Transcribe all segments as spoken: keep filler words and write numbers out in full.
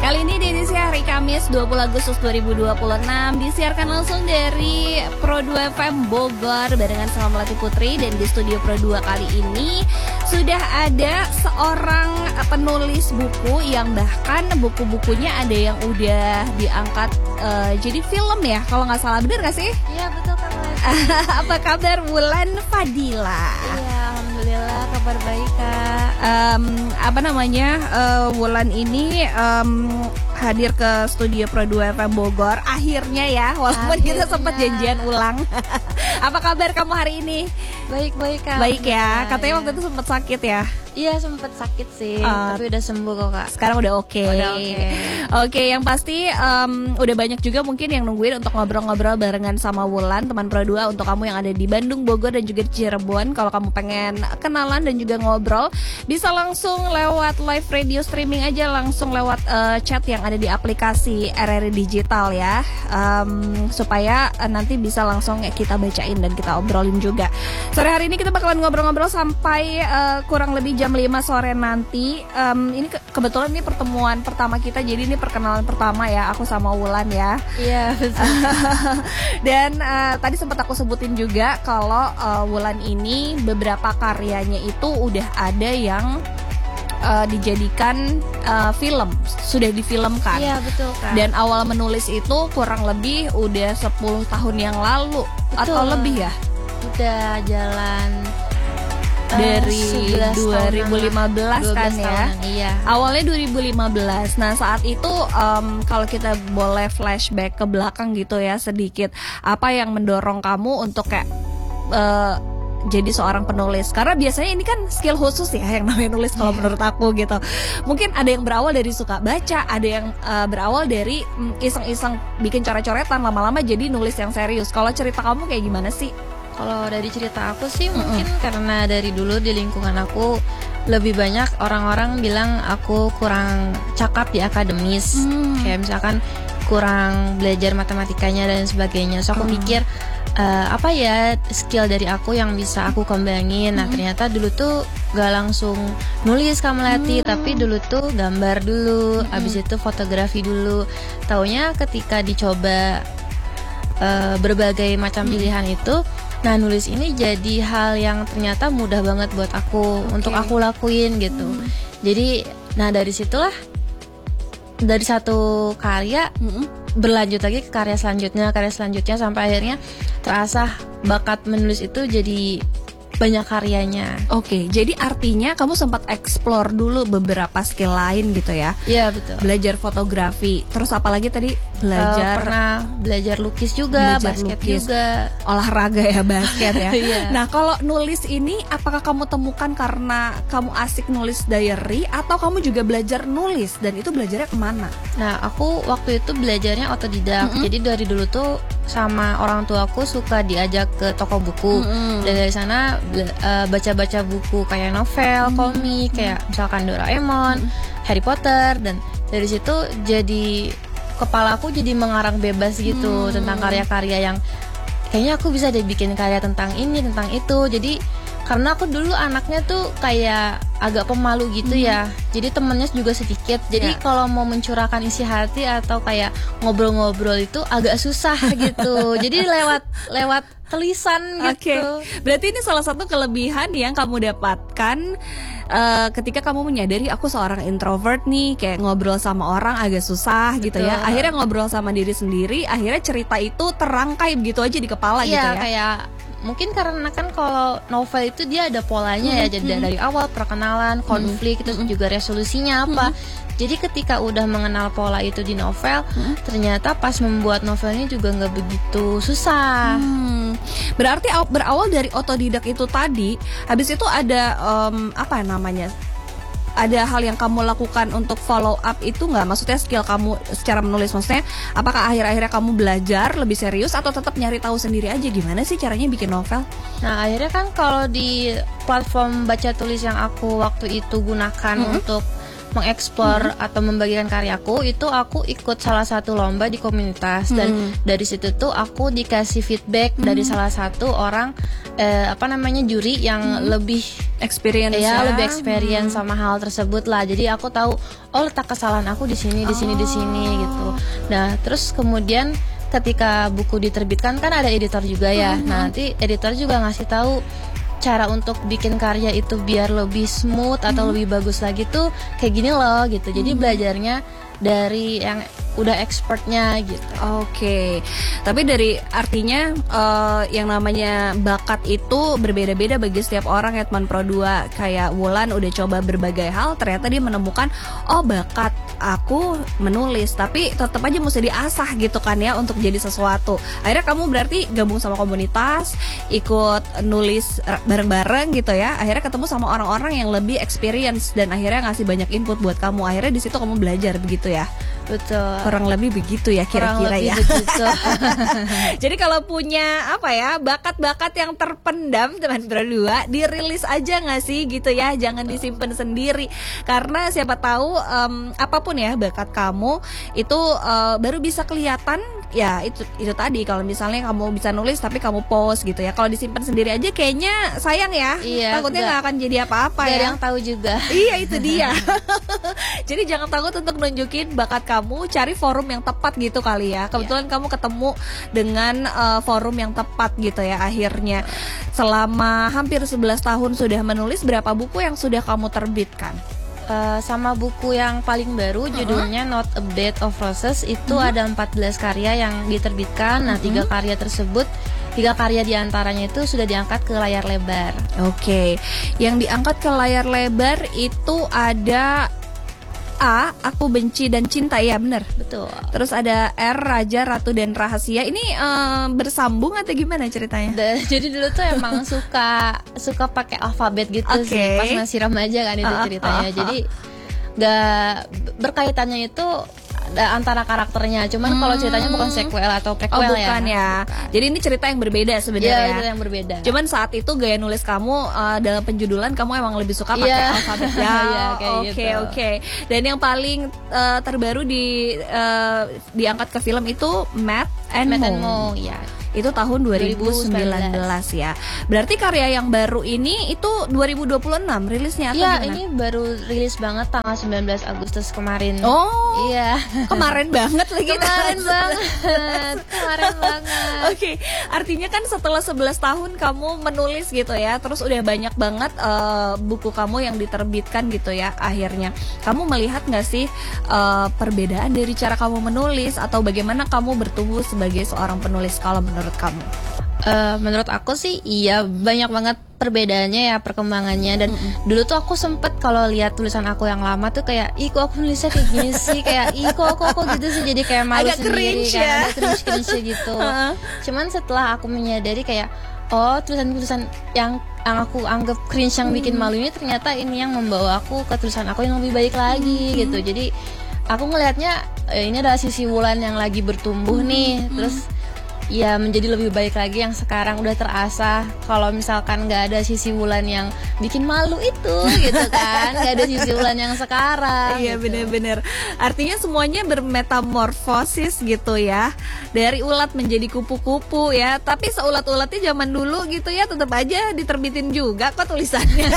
Kali ini di edisi hari Kamis dua puluh Agustus dua ribu dua puluh enam disiarkan langsung dari Pro dua F M Bogor barengan sama Melati Putri. Dan di studio Pro dua kali ini sudah ada seorang penulis buku yang bahkan buku-bukunya ada yang udah diangkat uh, jadi film ya, kalau nggak salah. Bener nggak sih? Iya betul kan. Apa kabar Wulan Fadila? Iya, alhamdulillah kabar baik Kak. Um, apa namanya uh, Wulan ini um, hadir ke studio Pro dua F M Bogor akhirnya ya, walaupun akhirnya. Kita sempat janjian ulang. Apa kabar kamu hari ini? Baik-baik Kak. Baik ya, katanya ya. Waktu itu sempat sakit ya? Iya sempat sakit sih, uh, tapi udah sembuh kok Kak. Sekarang udah oke. Okay. Udah oke. Okay. Oke, okay, yang pasti um, udah banyak juga mungkin yang nungguin untuk ngobrol-ngobrol barengan sama Wulan, teman Pro dua. Untuk kamu yang ada di Bandung, Bogor, dan juga di Cirebon, kalau kamu pengen kenalan dan juga ngobrol, bisa langsung lewat live radio streaming aja, langsung lewat uh, chat yang ada di aplikasi R R I Digital ya, um, supaya uh, nanti bisa langsung kita bacain dan kita obrolin juga. Sore hari ini kita bakalan ngobrol-ngobrol sampai uh, kurang lebih jam lima sore nanti. Um, ini ke- kebetulan ini pertemuan pertama kita, jadi ini perkenalan pertama ya, aku sama Wulan ya. Iya betul. Dan uh, tadi sempat aku sebutin juga kalau uh, Wulan ini beberapa karyanya itu udah ada yang uh, dijadikan uh, film, sudah difilmkan. Iya betul Kak. Dan awal menulis itu kurang lebih udah sepuluh tahun yang lalu. Betul. Atau lebih ya? Udah jalan dari dua ribu lima belas kan ya. Tahunan, iya. Awalnya dua ribu lima belas. Nah, saat itu um, kalau kita boleh flashback ke belakang gitu ya sedikit, apa yang mendorong kamu untuk kayak uh, jadi seorang penulis? Karena biasanya ini kan skill khusus ya yang namanya nulis kalau yeah. menurut aku gitu. Mungkin ada yang berawal dari suka baca, ada yang uh, berawal dari um, iseng-iseng bikin coret-coretan, lama-lama jadi nulis yang serius. Kalau cerita kamu kayak gimana sih? Kalau dari cerita aku sih mm-hmm. mungkin karena dari dulu di lingkungan aku lebih banyak orang-orang bilang aku kurang cakap di akademis, mm. kayak misalkan kurang belajar matematikanya dan sebagainya. So aku mm. mikir uh, apa ya skill dari aku yang bisa aku kembangin. Nah mm. ternyata dulu tuh gak langsung nulis Kak Melati, mm. tapi dulu tuh gambar dulu, mm. abis itu fotografi dulu. Taunya ketika dicoba uh, berbagai macam mm. pilihan itu, nah nulis ini jadi hal yang ternyata mudah banget buat aku okay. untuk aku lakuin gitu. Hmm. Jadi, nah dari situlah dari satu karya hmm. berlanjut lagi ke karya selanjutnya, karya selanjutnya sampai akhirnya terasa bakat menulis itu jadi banyak karyanya. Oke, okay, jadi artinya kamu sempat explore dulu beberapa skill lain gitu ya? Iya betul. Belajar fotografi, terus apalagi tadi belajar? Uh, pernah belajar lukis juga, belajar basket lukis. Juga, olahraga ya basket ya. yeah. Nah kalau nulis ini, apakah kamu temukan karena kamu asik nulis diary atau kamu juga belajar nulis dan itu belajarnya kemana? Nah aku waktu itu belajarnya otodidak, mm-hmm. jadi dari dulu tuh sama orang tua aku suka diajak ke toko buku, mm-hmm. dan dari sana uh, baca-baca buku kayak novel, mm-hmm. komik, kayak misalkan Doraemon, mm-hmm. Harry Potter, dan dari situ jadi kepala aku jadi mengarang bebas gitu, mm-hmm. tentang karya-karya yang kayaknya aku bisa deh bikin karya tentang ini, tentang itu. Jadi karena aku dulu anaknya tuh kayak agak pemalu gitu hmm. ya, jadi temennya juga sedikit. Jadi yeah. kalau mau mencurahkan isi hati atau kayak ngobrol-ngobrol itu agak susah gitu. Jadi lewat lewat tulisan gitu. Okay. Berarti ini salah satu kelebihan yang kamu dapatkan uh, ketika kamu menyadari aku seorang introvert nih, kayak ngobrol sama orang agak susah. Betul. Gitu ya. Akhirnya ngobrol sama diri sendiri, akhirnya cerita itu terangkai gitu aja di kepala. Iya, gitu ya. Kayak mungkin karena kan kalau novel itu dia ada polanya mm-hmm. ya, jadi dari awal perkenalan, konflik, mm-hmm. itu juga resolusinya apa. Mm-hmm. Jadi ketika udah mengenal pola itu di novel, mm-hmm. ternyata pas membuat novelnya juga nggak begitu susah. Hmm. Berarti berawal dari otodidak itu tadi, habis itu ada um, apa namanya? Ada hal yang kamu lakukan untuk follow up itu nggak? Maksudnya skill kamu secara menulis, maksudnya apakah akhir-akhirnya kamu belajar lebih serius atau tetap nyari tahu sendiri aja gimana sih caranya bikin novel? Nah akhirnya kan kalau di platform baca tulis yang aku waktu itu gunakan mm-hmm. untuk mengeksplor hmm. atau membagikan karyaku, itu aku ikut salah satu lomba di komunitas, hmm. dan dari situ tuh aku dikasih feedback hmm. dari salah satu orang eh, apa namanya juri yang hmm. lebih experience ya, ya, lebih experience hmm. sama hal tersebut lah. Jadi aku tahu oh letak kesalahan aku di sini, di sini, oh. di sini gitu. Nah, terus kemudian ketika buku diterbitkan kan ada editor juga ya. Hmm. Nah, nanti editor juga ngasih tahu cara untuk bikin karya itu biar lebih smooth atau hmm. lebih bagus lagi tuh kayak gini loh gitu. Jadi hmm. belajarnya dari yang udah expertnya gitu. Oke, okay. Tapi dari artinya uh, yang namanya bakat itu berbeda-beda bagi setiap orang ya teman Pro dua. Kayak Wulan udah coba berbagai hal, ternyata dia menemukan oh bakat aku menulis, tapi tetap aja mesti diasah gitu kan ya untuk jadi sesuatu. Akhirnya kamu berarti gabung sama komunitas, ikut nulis bareng-bareng gitu ya. Akhirnya ketemu sama orang-orang yang lebih experience dan akhirnya ngasih banyak input buat kamu. Akhirnya di situ kamu belajar begitu ya. Betul. Kurang lebih begitu ya kira-kira ya. Jadi kalau punya apa ya bakat-bakat yang terpendam teman Pro dua, dirilis aja nggak sih gitu ya, jangan disimpan sendiri. Karena siapa tahu um, apapun ya bakat kamu itu uh, baru bisa kelihatan. Ya itu itu tadi kalau misalnya kamu bisa nulis tapi kamu post gitu ya. Kalau disimpan sendiri aja kayaknya sayang ya. Iya, takutnya nggak akan jadi apa-apa ya. Gak ada yang tahu juga. Iya itu dia. Jadi jangan takut untuk nunjukin bakat kamu, cari forum yang tepat gitu kali ya. Kebetulan yeah. kamu ketemu dengan uh, forum yang tepat gitu ya akhirnya. Selama hampir sebelas tahun sudah menulis, berapa buku yang sudah kamu terbitkan? Uh, sama buku yang paling baru judulnya uh-huh. Not a Bed of Roses itu uh-huh. ada empat belas karya yang diterbitkan. Nah, uh-huh. tiga karya tersebut, tiga karya diantaranya itu sudah diangkat ke layar lebar. Oke, okay. Yang diangkat ke layar lebar itu ada A, Aku Benci dan Cinta, ya benar. Betul. Terus ada R, Raja, Ratu dan Rahasia. Ini uh, bersambung atau gimana ceritanya? Da, jadi dulu tuh emang suka suka pakai alfabet gitu okay. sih pas masih remaja kan itu ceritanya. Jadi gak berkaitannya itu antara karakternya, cuman hmm. kalau ceritanya bukan sequel atau prequel oh, bukan ya. ya. Bukan. Jadi ini cerita yang berbeda sebenarnya. Iya, itu yang berbeda. Cuman saat itu gaya nulis kamu uh, dalam penjudulan kamu emang lebih suka pakai yeah. alfabet ya. Oke oke. Okay. Dan yang paling uh, terbaru di uh, diangkat ke film itu Matt and Matt Mo. and Mo, ya. Itu tahun dua ribu sembilan belas ya. Berarti karya yang baru ini itu dua ribu dua puluh enam rilisnya atau ya, gimana? Ini baru rilis banget tanggal sembilan belas Agustus kemarin. Oh. Iya. Kemarin banget lagi. Kemarin banget. Kemarin banget. Oke, okay. Artinya kan setelah sebelas tahun kamu menulis gitu ya. Terus udah banyak banget uh, buku kamu yang diterbitkan gitu ya akhirnya. Kamu melihat gak sih uh, perbedaan dari cara kamu menulis atau bagaimana kamu bertumbuh sebagai seorang penulis kalau menurut menurut kamu? Uh, menurut aku sih iya banyak banget perbedaannya ya, perkembangannya. Dan mm-hmm. dulu tuh aku sempet kalau lihat tulisan aku yang lama tuh kayak ih kok aku nulisnya kayak gini sih, kayak ih kok aku kok gitu sih, jadi kayak malu agak sendiri cringe kan, ya. agak cringe-cringe gitu. Cuman setelah aku menyadari kayak oh tulisan-tulisan yang yang aku anggap cringe yang bikin malu ini ternyata ini yang membawa aku ke tulisan aku yang lebih baik lagi mm-hmm. gitu. Jadi aku ngelihatnya eh, ini adalah sisi Wulan yang lagi bertumbuh mm-hmm. nih, terus ya menjadi lebih baik lagi yang sekarang udah terasah. Kalau misalkan nggak ada sisi Wulan yang bikin malu itu gitu kan, nggak ada sisi Wulan yang sekarang. Iya gitu. bener-bener. Artinya semuanya bermetamorfosis gitu ya, dari ulat menjadi kupu-kupu ya. Tapi seulat-ulatnya zaman dulu gitu ya, tetap aja diterbitin juga kok tulisannya.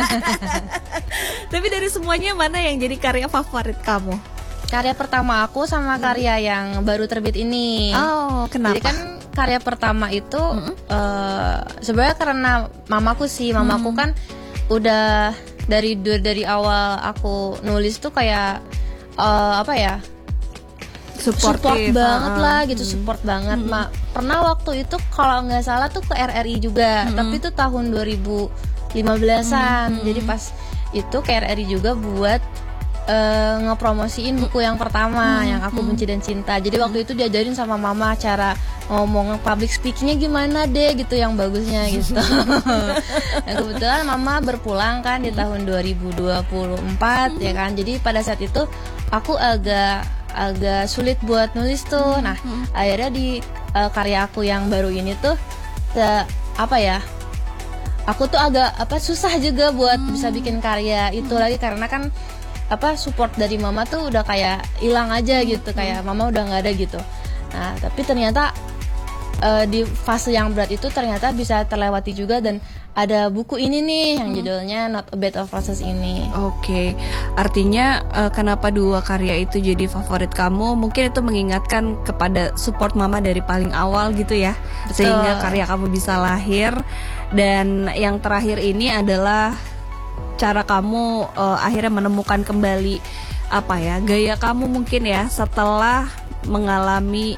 Tapi dari semuanya mana yang jadi karya favorit kamu? Karya pertama aku sama karya yang baru terbit ini. Oh, kenapa? Jadi kan karya pertama itu mm-hmm. uh, sebenarnya karena mamaku sih, mamaku mm. kan udah dari dari awal aku nulis tuh kayak uh, apa ya? Supportive. Support banget uh, lah gitu, mm. support banget. Mm. Ma, pernah waktu itu kalau nggak salah tuh ke R R I juga, mm. tapi itu tahun dua ribu lima belasan. Mm. Jadi pas itu ke R R I juga buat Uh, ngepromosiin buku yang pertama hmm, yang Aku hmm. Benci dan Cinta. Jadi waktu itu diajarin sama mama cara ngomong public speakingnya gimana deh gitu yang bagusnya gitu. Nah kebetulan mama berpulang kan di tahun dua ribu dua puluh empat ya kan. Jadi pada saat itu aku agak agak sulit buat nulis tuh. Nah akhirnya di uh, karya aku yang baru ini tuh te, apa ya? Aku tuh agak apa susah juga buat bisa bikin karya itu lagi karena kan apa support dari mama tuh udah kayak hilang aja gitu, kayak mama udah nggak ada gitu. Nah tapi ternyata uh, di fase yang berat itu ternyata bisa terlewati juga, dan ada buku ini nih yang judulnya Not a Bed of Roses ini. Oke, okay. Artinya uh, kenapa dua karya itu jadi favorit kamu? Mungkin itu mengingatkan kepada support mama dari paling awal gitu ya. Betul. Sehingga karya kamu bisa lahir. Dan yang terakhir ini adalah cara kamu uh, akhirnya menemukan kembali apa ya, gaya kamu mungkin ya setelah mengalami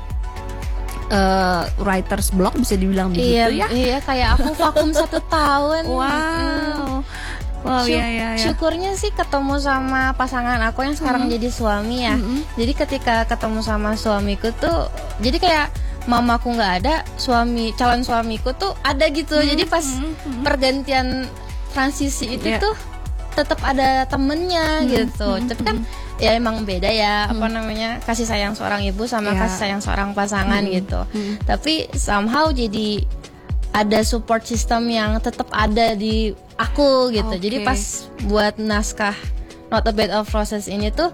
Uh, writer's block, bisa dibilang begitu iya, ya? Iya, kayak aku vakum satu tahun. Wow, mm. wow, Syuk- ya, ya, ya. Syukurnya sih ketemu sama pasangan aku yang sekarang mm. jadi suami ya. Mm-hmm. Jadi ketika ketemu sama suamiku tuh, jadi kayak mamaku nggak ada, suami calon suamiku tuh ada gitu. Mm-hmm. Jadi pas mm-hmm. pergantian transisi itu yeah. tuh tetap ada temennya mm-hmm. gitu. Tapi kan ya emang beda ya, hmm. apa namanya, kasih sayang seorang ibu sama yeah. kasih sayang seorang pasangan hmm. gitu. Hmm. Tapi somehow jadi ada support system yang tetap ada di aku gitu. Okay. Jadi pas buat naskah Not a Bed of Roses ini tuh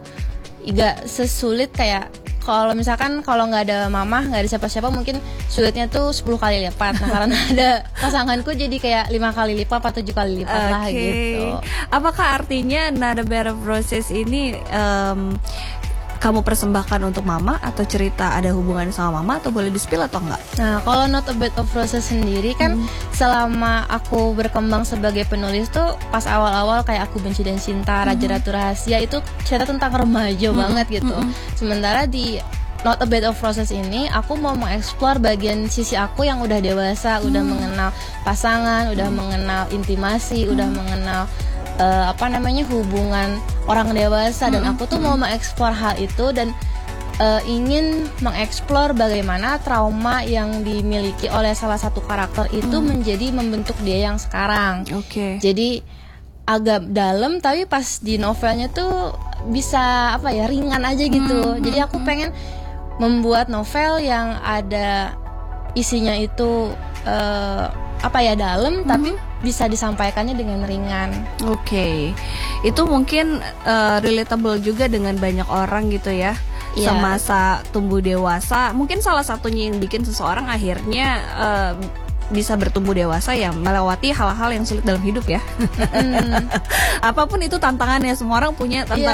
gak sesulit kayak kalau misalkan kalau nggak ada mama, nggak ada siapa-siapa, mungkin sulitnya tuh sepuluh kali lipat. Nah karena ada pasanganku jadi kayak lima kali lipat atau tujuh kali lipat okay. lah gitu. Apakah artinya Not a Bed of Roses ini um, kamu persembahkan untuk mama, atau cerita ada hubungan sama mama, atau boleh di-spill atau enggak? Nah kalau Not a Bed of Roses sendiri kan hmm. selama aku berkembang sebagai penulis tuh pas awal-awal kayak Aku Benci dan Cinta, hmm. Raja Ratu Rahasia, itu cerita tentang remaja hmm. banget gitu. Hmm. Sementara di Not a Bed of Roses ini aku mau mengeksplor bagian sisi aku yang udah dewasa, hmm. udah mengenal pasangan, udah hmm. mengenal intimasi, hmm. udah mengenal Uh, apa namanya hubungan orang dewasa, dan aku tuh mau mengeksplor hal itu dan uh, ingin mengeksplor bagaimana trauma yang dimiliki oleh salah satu karakter itu mm. menjadi membentuk dia yang sekarang. Oke. Okay. Jadi agak dalam, tapi pas di novelnya tuh bisa apa ya, ringan aja gitu. Mm. Jadi aku pengen membuat novel yang ada isinya itu uh, apa ya, dalam, mm. tapi bisa disampaikannya dengan ringan. Oke, okay. Itu mungkin uh, relatable juga dengan banyak orang gitu ya. Yeah. Semasa tumbuh dewasa, mungkin salah satunya yang bikin seseorang akhirnya uh, bisa bertumbuh dewasa ya melewati hal-hal yang sulit dalam hidup ya. Mm. Apapun itu tantangannya, semua orang punya tantangan.